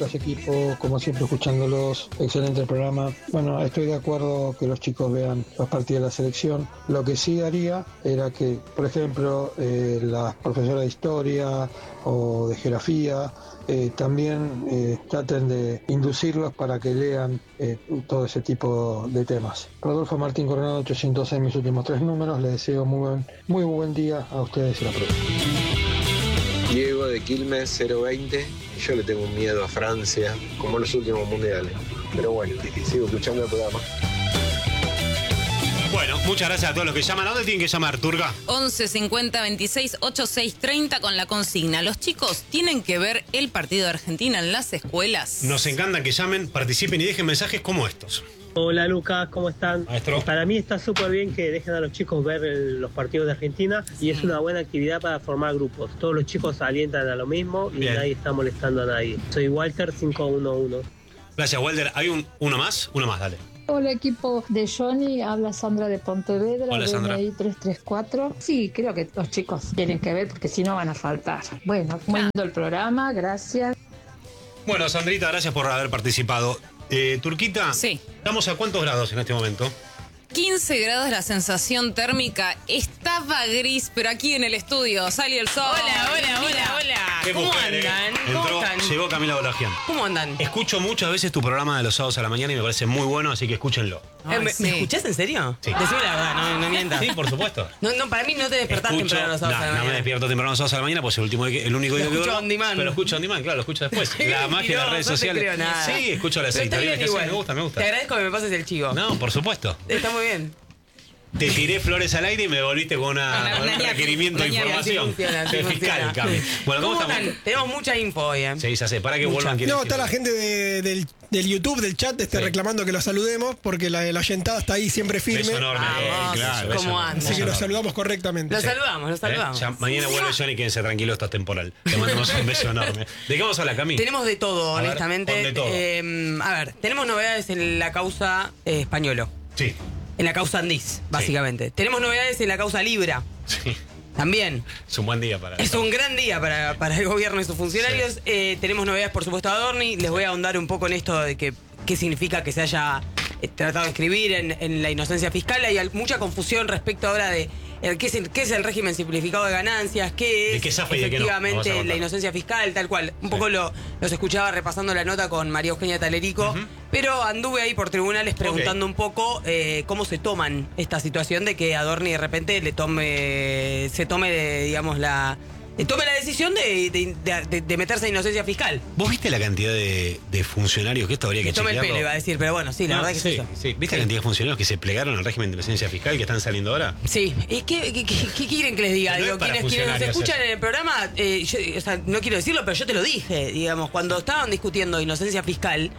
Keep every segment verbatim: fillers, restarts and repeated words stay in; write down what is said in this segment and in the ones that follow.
Lucas, equipo, como siempre escuchándolos, excelente el programa. Bueno, estoy de acuerdo que los chicos vean los partidos de la selección. Lo que sí haría era que, por ejemplo, eh, las profesoras de historia o de geografía eh, también eh, traten de inducirlos para que lean eh, todo ese tipo de temas. Rodolfo Martín Coronado, ochocientos seis, mis últimos tres números. Les deseo muy buen, muy buen día a ustedes y a la prueba. Diego de Quilmes, cero veinte. Yo le tengo un miedo a Francia, como en los últimos mundiales. Pero bueno, sigo escuchando el programa. Bueno, muchas gracias a todos los que llaman. ¿A dónde tienen que llamar, Turga? once cincuenta veintiséis ochenta y seis treinta con la consigna. ¿Los chicos tienen que ver el partido de Argentina en las escuelas? Nos encanta que llamen, participen y dejen mensajes como estos. Hola Lucas, ¿cómo están? Maestro. Para mí está súper bien que dejen a los chicos ver el, los partidos de Argentina y es una buena actividad para formar grupos. Todos los chicos alientan a lo mismo y Bien. nadie está molestando a nadie. Soy Walter cinco uno uno. Gracias, Walter. ¿Hay un, uno más? Uno más, dale. Hola equipo de Johnny, habla Sandra de Pontevedra, Hola, Sandra. D N I tres tres cuatro. Sí, creo que los chicos tienen que ver porque si no van a faltar. Bueno, muy lindo el programa, gracias. Bueno, Sandrita, gracias por haber participado. Eh, Turquita, Sí. ¿estamos a cuántos grados en este momento? quince grados la sensación térmica. Estaba gris, pero aquí en el estudio salió el sol. Hola, hola, Mira. hola, hola. Qué ¿Cómo mujer, eh. andan? ¿Cómo Entró, están? llegó Camila Bolagian. ¿Cómo andan? Escucho muchas veces tu programa de los sábados a la mañana y me parece muy bueno, así que escúchenlo. Eh, ¿me, sí. ¿Me escuchás en serio? Sí. Decime la verdad, no, no mientas. Sí, por supuesto. No, no, para mí no te despertás Escucho, temprano los no, sábados a la no me mañana. despierto temprano los sábados a la mañana, pues el último el único día Lo que escucho duermo, on demand. Pero lo escucho on demand, claro, lo escucho después. La magia de las redes No te sociales. creo nada. Sí, escucho las Pero está bien editoriales que hacen, igual. me gusta, me gusta. Te agradezco que me pases el chivo. No, por supuesto. Está muy bien. Te tiré flores al aire y me volviste con, una, Con la- con un una- requerimiento de una- información. Así funciona, así De funciona. fiscal, Cami. Bueno, ¿cómo, ¿Cómo estamos? están? Tenemos mucha info hoy, ¿eh? Sí, ya sé, para que Mucha. vuelvan. quieren No, decir está la algo. gente de- del, del YouTube, del chat, está Sí. reclamando que los saludemos porque la, la oyentada está ahí siempre firme. Beso enorme. Vamos, eh, claro, beso ¿cómo enorme. andan? Así que Beso los enorme. saludamos correctamente. Los Sí. saludamos, los ¿Eh? saludamos. Ya mañana vuelve Johnny, quédense tranquilos, esto es temporal. Te mandamos un beso enorme. ¿De qué vamos a hablar, Cami? Tenemos de todo, A ver, honestamente. pon de todo. Eh, a ver, tenemos novedades en la causa eh, Españolo. Sí, En la causa Andís, básicamente. Tenemos novedades en la causa Libra. sí. También. Es un buen día para Es un gran día para, para el gobierno y sus funcionarios. Sí. Eh, tenemos novedades, por supuesto, de Adorni. Les voy a ahondar un poco en esto de que qué significa que se haya eh, tratado de escribir en, en la inocencia fiscal. Hay al- mucha confusión respecto ahora de el, qué, es el, qué es el régimen simplificado de ganancias, qué ¿De es qué zafa y de qué no? Vamos a efectivamente contar. la inocencia fiscal, tal cual. Un Sí. poco lo, los escuchaba repasando la nota con María Eugenia Talerico, Ujú. pero anduve ahí por tribunales preguntando un poco eh, cómo se toman esta situación de que Adorni de repente le tome, se tome, eh, digamos, la... eh, tome la decisión de, de- de- de meterse en inocencia fiscal. ¿Vos viste la cantidad de, de funcionarios que esto habría que Que tome el chequearlo? pelo, iba a decir, pero bueno, sí, la No, verdad que sí, es eso. sí. ¿Viste la cantidad de funcionarios que se plegaron al régimen de inocencia fiscal que están saliendo ahora? Sí, ¿y qué, qué- qué- qué quieren que les diga? No es Digo, para quienes, quienes nos funcionarios escuchan eso. en el programa, eh, yo, o sea, no quiero decirlo, pero yo te lo dije, digamos, cuando estaban discutiendo inocencia fiscal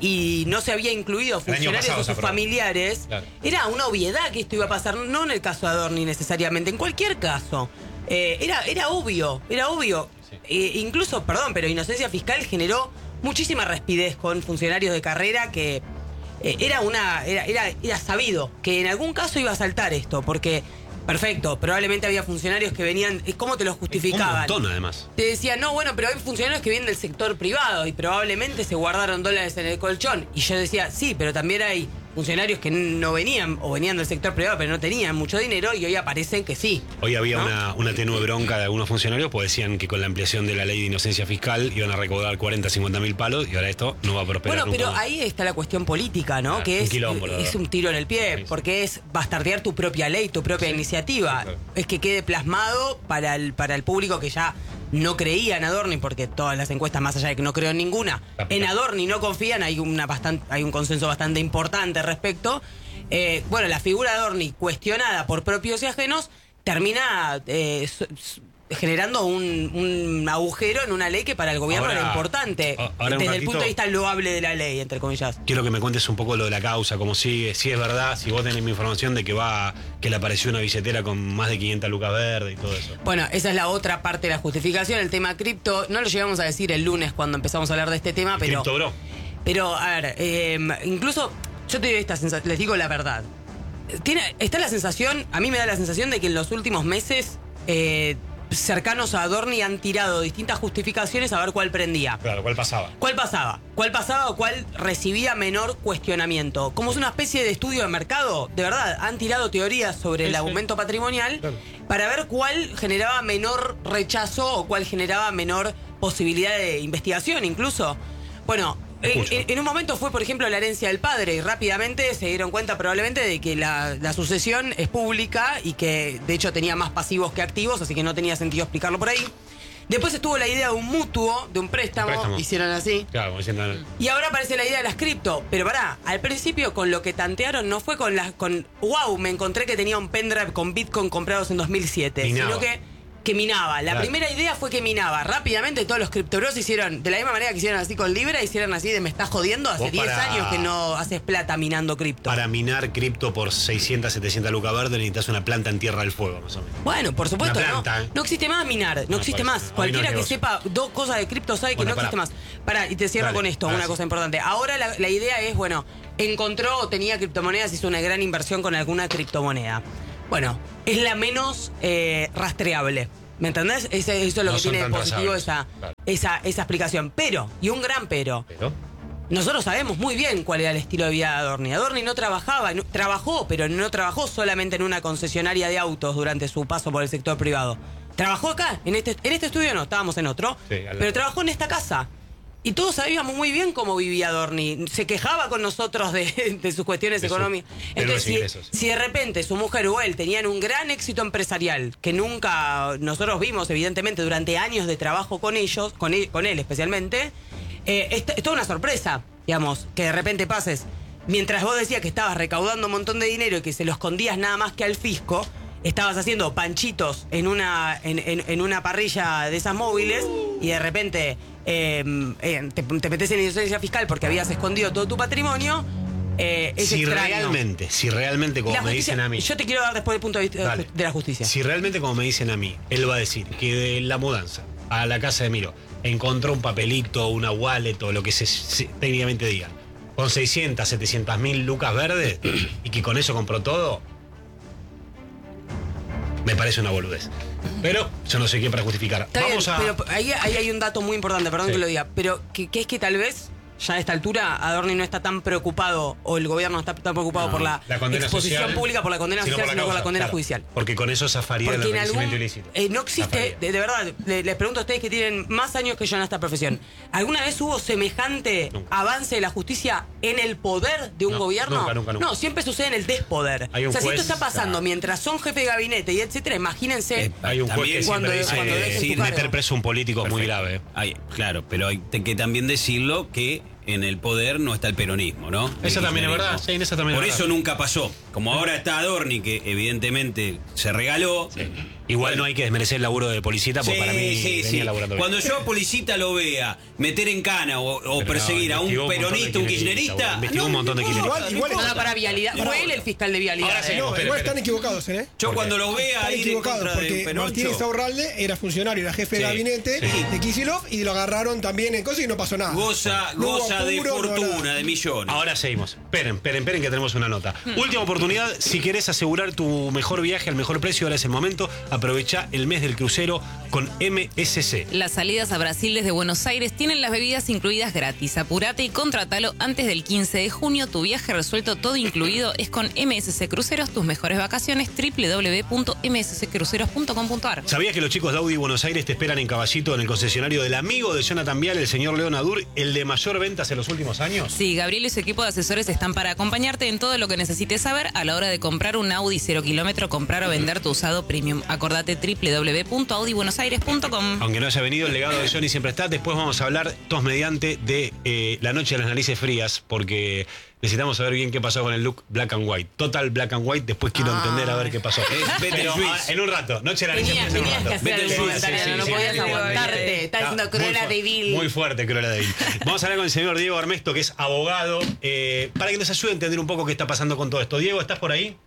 y no se había incluido año funcionarios pasado o se sus aprobó. familiares, Claro. era una obviedad que esto iba a pasar, no en el caso de Adorni necesariamente, en cualquier caso. Eh, era, era obvio, era obvio. Sí. Eh, incluso, perdón, pero inocencia fiscal generó muchísima respidez con funcionarios de carrera que eh, era una era, era, era sabido que en algún caso iba a saltar esto, porque, perfecto, probablemente había funcionarios que venían, eh, ¿cómo te lo Un justificaban? montón, además. Te decían, no, bueno, pero hay funcionarios que vienen del sector privado y probablemente se guardaron dólares en el colchón. Y yo decía, sí, pero también hay funcionarios que no venían o venían del sector privado pero no tenían mucho dinero y hoy aparecen que sí. Hoy había ¿no? una, una tenue bronca de algunos funcionarios, pues decían que con la ampliación de la ley de inocencia fiscal iban a recaudar cuarenta, cincuenta mil palos y ahora esto no va a prosperar Bueno, nunca pero más. ahí está la cuestión política, ¿no? Claro, que un es, quilombo, la es verdad. un tiro en el pie, Sí, sí. porque es bastardear tu propia ley, tu propia Sí. iniciativa. Claro. Es que quede plasmado para el, para el público que ya no creía en Adorni, porque todas las encuestas, más allá de que no creo en ninguna, Ah, en claro. Adorni no confían, hay, una bastante, hay un consenso bastante importante al respecto. Eh, bueno, la figura de Adorni, cuestionada por propios y ajenos, termina eh, s- s- generando un, un agujero en una ley que para el gobierno Ahora- era importante, a- ahora un desde el ratito- punto de vista loable de la ley, entre comillas. Quiero que me cuentes un poco lo de la causa, cómo sigue, si es verdad, si vos tenés mi información de que va, que le apareció una billetera con más de quinientas lucas verdes y todo eso. Bueno, esa es la otra parte de la justificación, el tema cripto. No lo llegamos a decir el lunes cuando empezamos a hablar de este tema, pero... Cripto Bro. Pero, a ver, eh, incluso yo te doy esta sensación, les digo la verdad. Tiene, está la sensación, a mí me da la sensación de que en los últimos meses eh, cercanos a Adorni han tirado distintas justificaciones a ver cuál prendía. Claro, ¿cuál pasaba? ¿Cuál pasaba? ¿Cuál pasaba o cuál recibía menor cuestionamiento? Como es una especie de estudio de mercado, de verdad, han tirado teorías sobre el Sí, sí. aumento patrimonial Claro. para ver cuál generaba menor rechazo o cuál generaba menor posibilidad de investigación incluso. Bueno, en, Escucho. en- en un momento fue, por ejemplo, la herencia del padre y rápidamente se dieron cuenta probablemente de que la, la sucesión es pública y que de hecho tenía más pasivos que activos, así que no tenía sentido explicarlo por ahí. Después estuvo la idea de un mutuo, de un préstamo, Préstamo. hicieron así. Claro, como diciendo. Y ahora aparece la idea de las cripto. Pero pará, al principio con lo que tantearon no fue con las... con wow, me encontré que tenía un pendrive con Bitcoin comprados en dos mil siete. Minaba. Sino que, que minaba. La Claro. primera idea fue que minaba. Rápidamente todos los criptobros hicieron, de la misma manera que hicieron así con Libra, hicieron así de me estás jodiendo. Hace Vos diez para- años que no haces plata minando cripto. Para minar cripto por seiscientas, setecientas lucas verdes necesitas una planta en tierra del fuego, más o menos. Bueno, por supuesto, Una ¿no? planta, ¿eh? No existe más minar, no, No, existe por más. eso. Hoy Cualquiera no que es sepa dos cosas de cripto sabe que Bueno, no pará. existe más. Pará, y te cierro Dale. con esto, Ah, una sí. cosa importante. Ahora la, la idea es, bueno, encontró o tenía criptomonedas, hizo una gran inversión con alguna criptomoneda. Bueno, es la menos eh, rastreable. ¿Me entendés? Ese- eso es lo No que son tiene de tan positivo trazables. esa, Claro. esa, esa explicación. Pero, y un gran pero, Pero. nosotros sabemos muy bien cuál era el estilo de vida de Adorni. Adorni no trabajaba, no- trabajó, pero no trabajó solamente en una concesionaria de autos durante su paso por el sector privado. Trabajó acá, en este, en este estudio no, estábamos en otro, Sí, al lado. pero trabajó en esta casa. Y todos sabíamos muy bien cómo vivía Adorni. Se quejaba con nosotros de, de sus cuestiones De su- económicas. de los Entonces, si, ingresos. si de repente su mujer o él tenían un gran éxito empresarial, que nunca nosotros vimos, evidentemente, durante años de trabajo con ellos, con él, con él especialmente, eh, es, es toda una sorpresa, digamos, que de repente pases. Mientras vos decías que estabas recaudando un montón de dinero y que se lo escondías nada más que al fisco, estabas haciendo panchitos en una, en, en- en una parrilla de esas móviles y de repente eh, eh, te, te metes en inocencia fiscal porque habías escondido todo tu patrimonio. Eh, es Si extraño. realmente, si realmente, como La me justicia- dicen a mí. Yo te quiero dar después el punto de vista Dale. de la justicia. Si realmente, como me dicen a mí, él va a decir que de la mudanza a la casa de Miro encontró un papelito, una wallet o lo que se, se- técnicamente digan, con seiscientas, setecientas mil lucas verdes y que con eso compró todo, me parece una boludez. Pero yo no sé quién para justificar. Está Vamos bien, a. pero ahí, ahí hay un dato muy importante, perdón Sí. que lo diga, pero que, que es que tal vez ya a esta altura Adorni no está tan preocupado o el gobierno no está tan preocupado No, por la, la condena exposición social, pública, por la condena sino social, por la sino por la causa, condena claro. judicial. Porque con eso zafaría el Porque en algún, enriquecimiento ilícito. eh, no existe, Zafaría. de, de verdad, le- les pregunto a ustedes que tienen más años que yo en esta profesión, ¿alguna vez hubo semejante Nunca. avance de la justicia en el poder de un No, gobierno? nunca, nunca, nunca. No, siempre sucede en el despoder. Hay un o sea, juez, si esto está pasando claro. mientras son jefe de gabinete y etcétera, imagínense. Eh, Hay un juez También que cuando- siempre dice cuando que deje su sí, cargo. meter preso a un político es muy Perfecto. grave. Hay- claro, pero hay te- que también decirlo que en el poder no está el peronismo, ¿no? El Eso también es kirchnerismo. verdad, sí, en eso también es Por verdad. eso nunca pasó. Como ahora está Adorni, que evidentemente se regaló. Igual Bueno. no hay que desmerecer el laburo de Policita, porque Sí, para mí sí, venía sí. laburando bien. Cuando yo a Policita lo vea meter en cana o, o Pero perseguir no, a un investigó un montón de peronista, un kirchneristas, kirchnerista. boludo. Investigó un montón de no, kirchneristas. no, Igual- no igual- No, para vialidad. Fue él el fiscal de vialidad. Ahora sí, ¿eh? No, espere, igual espere. están equivocados, ¿eh? Yo cuando lo vea Están ir en equivocados contra de porque Peroncho. Martínez Saurralde era funcionario, era jefe Sí, de gabinete sí. de Kicillof y lo agarraron también en cosas y no pasó nada. Goza, No hubo goza de apuro, no fortuna, nada. de millones. Ahora seguimos. Esperen, esperen, esperen que tenemos una nota. Hmm. Última oportunidad, si querés asegurar tu mejor viaje al mejor precio, ahora es el momento. Aprovecha el mes del crucero con M S C. Las salidas a Brasil desde Buenos Aires tienen las bebidas incluidas gratis. Apurate y contratalo antes del quince de junio. Tu viaje resuelto, todo incluido, es con M S C Cruceros. Tus mejores vacaciones, doble u doble u doble u punto m s c cruceros punto com punto a r. ¿Sabías que los chicos de Audi Buenos Aires te esperan en Caballito, en el concesionario del amigo de Jonathan Vial, el señor León Adur, el de mayor ventas en los últimos años? Sí, Gabriel y su equipo de asesores están para acompañarte en todo lo que necesites saber a la hora de comprar un Audi cero kilómetro, comprar o vender tu usado premium. Acordate doble u doble u doble u punto audi buenos aires punto com. Aunque no haya venido, el legado de Johnny siempre está. Después vamos a hablar, tos mediante, de eh, la noche de las narices frías, porque necesitamos saber bien qué pasó con el look black and white. Total black and white, después quiero Ah. entender a ver qué pasó. Better Pero Swiss. ah, en un rato, noche de las narices Tenías, frías en un tenías que rato. hacer Vete el al comentario, sí, sí, no sí, podías sí, aguantarte. Estás Está haciendo muy Cruella fu- de Vil. Muy fuerte, Cruella de Vil. Vamos a hablar con el señor Diego Armesto, que es abogado, eh, para que nos ayude a entender un poco qué está pasando con todo esto. Diego, ¿estás por ahí?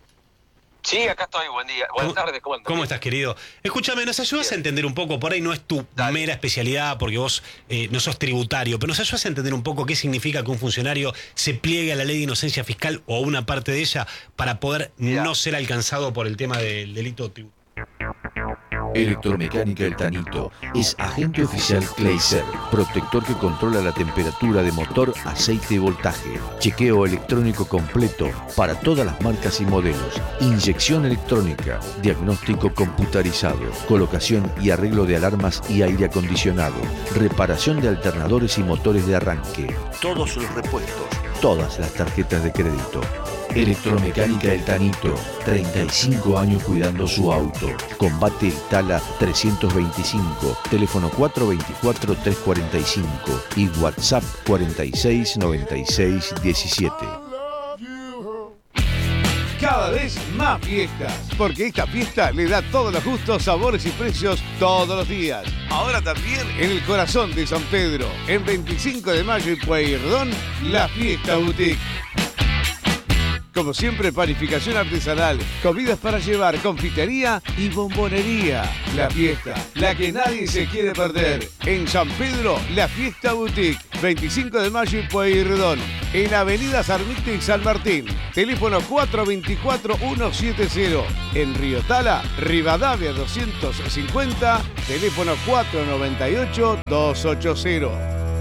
Sí, acá estoy, buen día. Buenas tardes, ¿cómo andas? ¿Cómo estás, querido? Escúchame, ¿nos ayudas a entender un poco? Por ahí no es tu Dale. mera especialidad, porque vos eh, no sos tributario, pero ¿nos ayudas a entender un poco qué significa que un funcionario se pliegue a la ley de inocencia fiscal o a una parte de ella para poder Ya. no ser alcanzado por el tema del delito tributario? Electromecánica El Tanito es agente oficial Clayser, protector que controla la temperatura de motor, aceite y voltaje. Chequeo electrónico completo para todas las marcas y modelos. Inyección electrónica, diagnóstico computarizado, colocación y arreglo de alarmas y aire acondicionado, reparación de alternadores y motores de arranque. Todos los repuestos, todas las tarjetas de crédito. Electromecánica El Tanito, treinta y cinco años cuidando su auto. Combate Itala trescientos veinticinco, teléfono cuatro dos cuatro, tres cuatro cinco y WhatsApp cuarenta y seis noventa y seis diecisiete. Cada vez más fiestas, porque esta fiesta le da todos los gustos, sabores y precios todos los días. Ahora también en el corazón de San Pedro, en veinticinco de mayo y Pueyrredón, la Fiesta Boutique. Como siempre, panificación artesanal, comidas para llevar, confitería y bombonería. La fiesta, la que nadie se quiere perder. En San Pedro, la Fiesta Boutique, veinticinco de mayo y Pueyrredón. En Avenida Sarmiento y San Martín. Teléfono cuatro dos cuatro, uno siete cero. En Río Tala, Rivadavia doscientos cincuenta. Teléfono cuatro nueve ocho, dos ocho cero.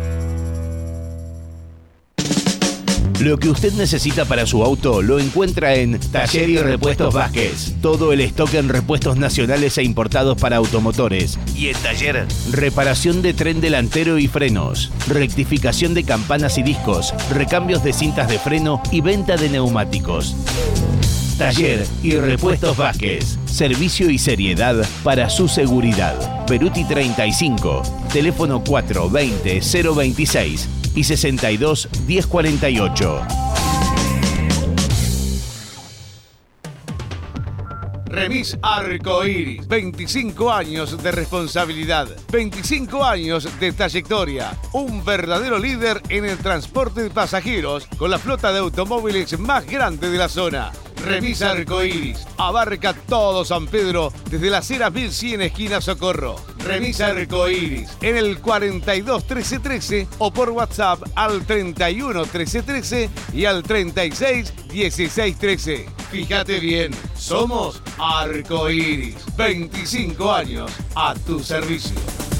Lo que usted necesita para su auto lo encuentra en Taller y Repuestos Vázquez. Todo el stock en repuestos nacionales e importados para automotores. Y en Taller, reparación de tren delantero y frenos, rectificación de campanas y discos, recambios de cintas de freno y venta de neumáticos. Taller y Repuestos Vázquez. Servicio y seriedad para su seguridad. Peruti treinta y cinco. Teléfono cuatro veinte, cero veintiséis y sesenta y dos, diez cuarenta y ocho. Remis Arcoiris, veinticinco años de responsabilidad, veinticinco años de trayectoria, un verdadero líder en el transporte de pasajeros con la flota de automóviles más grande de la zona. Remis Arcoiris abarca todo San Pedro desde la acera mil cien esquina Socorro. Remis Arcoiris en el cuarenta y dos trece trece o por WhatsApp al treinta y uno trece trece y al treinta y seis dieciséis trece. Fíjate bien, somos Arcoiris, veinticinco años a tu servicio.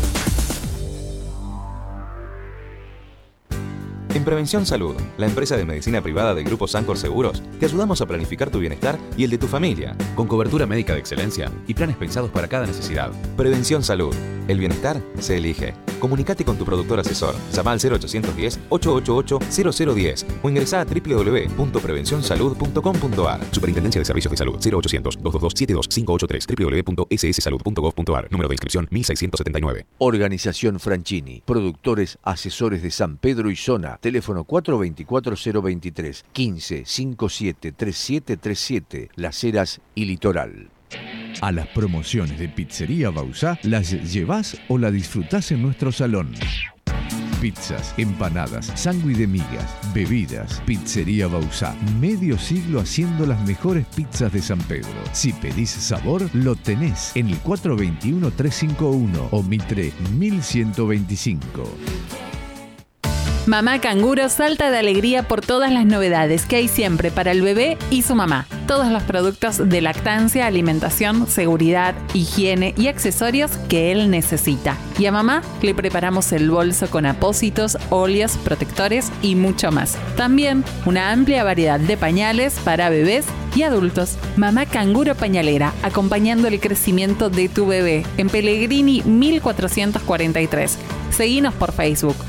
En Prevención Salud, la empresa de medicina privada del Grupo Sancor Seguros, te ayudamos a planificar tu bienestar y el de tu familia, con cobertura médica de excelencia y planes pensados para cada necesidad. Prevención Salud, el bienestar se elige. Comunicate con tu productor asesor, llama al cero ochocientos diez, ochocientos ochenta y ocho, cero cero diez o ingresá a doble u doble u doble u punto prevención salud punto com punto a r. Superintendencia de Servicios de Salud, cero ochocientos, doscientos veintidós, setenta y dos, quinientos ochenta y tres, doble u doble u doble u punto ese ese salud punto gov punto a r. Número de inscripción mil seiscientos setenta y nueve. Organización Franchini, productores asesores de San Pedro y zona. Teléfono cuatro dos cuatro, cero veintitrés, quince, cincuenta y siete, treinta y siete treinta y siete, Las Heras y Litoral. A las promociones de Pizzería Bausá las llevás o la disfrutás en nuestro salón. Pizzas, empanadas, sándwich de migas, bebidas. Pizzería Bausá, medio siglo haciendo las mejores pizzas de San Pedro. Si pedís sabor, lo tenés en el cuatro dos uno, tres cinco uno o Mitre mil ciento veinticinco. Mamá Canguro salta de alegría por todas las novedades que hay siempre para el bebé y su mamá. Todos los productos de lactancia, alimentación, seguridad, higiene y accesorios que él necesita. Y a mamá le preparamos el bolso con apósitos, óleos, protectores y mucho más. También una amplia variedad de pañales para bebés y adultos. Mamá Canguro Pañalera, acompañando el crecimiento de tu bebé en Pellegrini mil cuatrocientos cuarenta y tres. Seguinos por Facebook.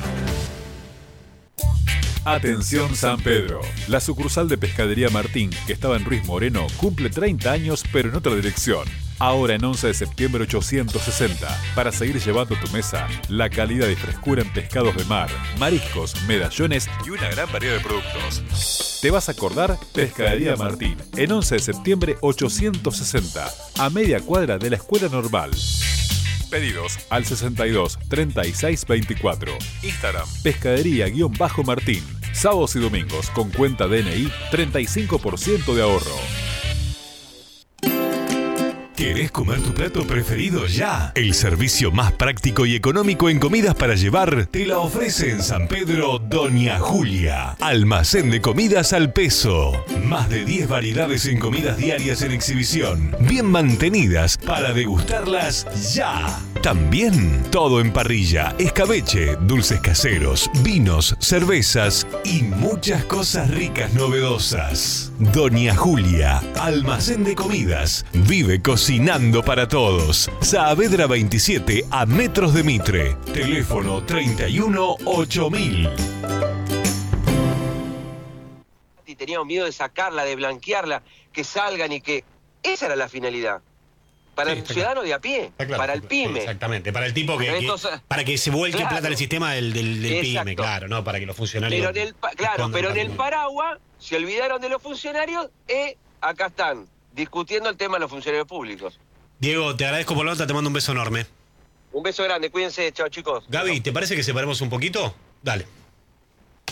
Atención San Pedro, la sucursal de Pescadería Martín, que estaba en Ruiz Moreno, cumple treinta años pero en otra dirección. Ahora en once de septiembre ochocientos sesenta, para seguir llevando a tu mesa la calidad y frescura en pescados de mar, mariscos, medallones y una gran variedad de productos. ¿Te vas a acordar? Pescadería Martín, en once de septiembre ochocientos sesenta, a media cuadra de la Escuela Normal. Pedidos al sesenta y dos, treinta y seis, veinticuatro. Instagram, pescadería-martín. Sábados y domingos con cuenta D N I, treinta y cinco por ciento de ahorro. ¿Querés comer tu plato preferido ya? El servicio más práctico y económico en comidas para llevar te la ofrece en San Pedro Doña Julia. Almacén de comidas al peso. Más de diez variedades en comidas diarias en exhibición. Bien mantenidas para degustarlas ya. También todo en parrilla, escabeche, dulces caseros, vinos, cervezas y muchas cosas ricas novedosas. Doña Julia, almacén de comidas. Vive cocinando para todos. Saavedra veintisiete a metros de Mitre. Teléfono treinta y uno ocho mil. Y teníamos miedo de sacarla, de blanquearla, que salgan y que... Esa era la finalidad. Para Sí, el está ciudadano de a pie, Está claro, para el pyme. Exactamente, para el tipo que, Pero que- entonces- para que se vuelque Claro. plata en el sistema del, del, del pyme, Exacto. claro, no para que los funcionarios. Pero en el, pa- claro, respondan pero en el rápido. paraguas se olvidaron de los funcionarios y acá están, discutiendo el tema de los funcionarios públicos. Diego, te agradezco por la nota, te mando un beso enorme. Un beso grande, cuídense, chao chicos. Gaby, ¿te parece que separemos un poquito? Dale.